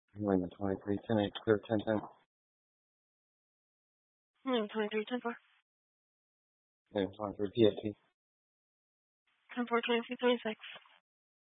William 23, 10 8, clear 10 10. William 23, 10 4. William 23, PFT. 10 4, 23, 26.